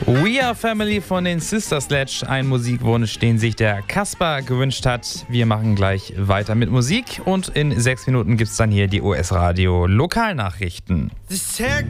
We Are Family von den Sister Sledge, ein Musikwunsch, den sich der Kaspar gewünscht hat. Wir machen gleich weiter mit Musik und in 6 Minuten gibt es dann hier die US Radio Lokalnachrichten.